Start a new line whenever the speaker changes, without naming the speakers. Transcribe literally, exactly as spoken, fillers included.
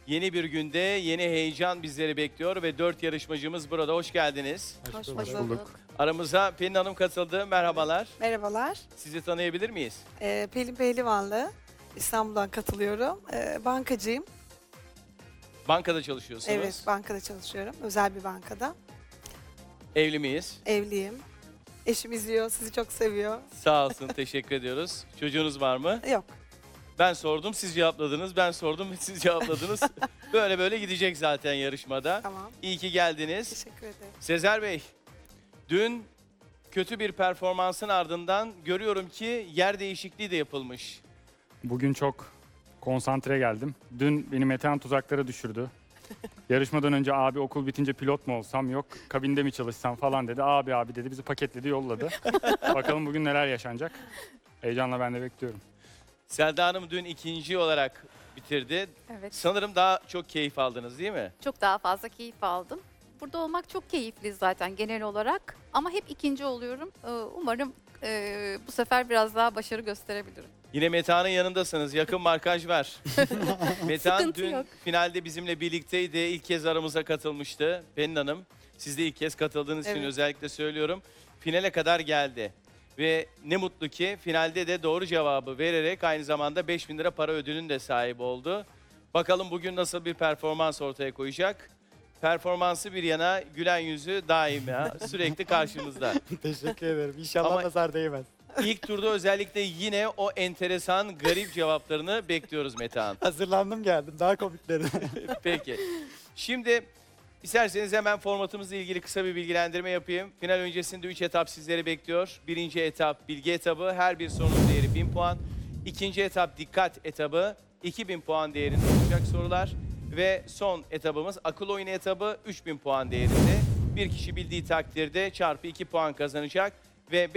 Yeni bir günde yeni heyecan bizleri bekliyor ve dört yarışmacımız burada. Hoş geldiniz.
Hoş
Hoş
bulduk.
bulduk.
Aramıza Pelin Hanım katıldı. Merhabalar.
Merhabalar.
Sizi tanıyabilir miyiz?
Ee, Pelin Pehlivanlı. İstanbul'dan katılıyorum. Ee, bankacıyım.
Bankada çalışıyorsunuz.
Evet, bankada çalışıyorum. Özel bir bankada.
Evli miyiz?
Evliyim. Eşim izliyor, sizi çok seviyor.
Sağ olsun, teşekkür ediyoruz. Çocuğunuz var mı?
Yok.
Ben sordum, siz cevapladınız. Ben sordum, siz cevapladınız. Böyle böyle gidecek zaten yarışmada.
Tamam.
İyi ki geldiniz.
Teşekkür ederim.
Sezer Bey, dün kötü bir performansın ardından görüyorum ki yer değişikliği de yapılmış.
Bugün çok konsantre geldim. Dün beni Metehan tuzaklara düşürdü. Yarışmadan önce abi okul bitince pilot mu olsam yok kabinde mi çalışsam falan dedi. Abi abi dedi bizi paketledi yolladı. Bakalım bugün neler yaşanacak. Heyecanla ben de bekliyorum.
Selda Hanım dün ikinci olarak bitirdi.
Evet,
Sanırım daha çok keyif aldınız değil mi?
çok daha fazla keyif aldım. Burada olmak çok keyifli zaten genel olarak. Ama hep ikinci oluyorum. Ee, Umarım e, bu sefer biraz daha başarı gösterebilirim.
Yine Meta'nın yanındasınız. Yakın markaj var. Metehan
Sıkıntı
dün
yok.
finalde bizimle birlikteydi. İlk kez aramıza katılmıştı. Pelin Hanım, siz de ilk kez katıldığınız için
Evet.
özellikle söylüyorum. Finale kadar geldi. Ve ne mutlu ki finalde de doğru cevabı vererek aynı zamanda beş bin lira para ödülünün de sahibi oldu. Bakalım bugün nasıl bir performans ortaya koyacak. Performansı bir yana, gülen yüzü daima sürekli karşımızda.
Teşekkür ederim. İnşallah
Ama-
nazar değmez.
İlk turda özellikle yine o enteresan, garip cevaplarını bekliyoruz Metehan.
Hazırlandım geldim. Daha komiklerini.
Peki. Şimdi isterseniz hemen formatımızla ilgili kısa bir bilgilendirme yapayım. Final öncesinde üç etap sizleri bekliyor. Birinci etap bilgi etabı. Her bir sorunun değeri bin puan. İkinci etap dikkat etabı. iki bin puan değerinde olacak sorular. Ve son etabımız akıl oyunu etabı. üç bin puan değerinde. Bir kişi bildiği takdirde çarpı iki puan kazanacak. Ve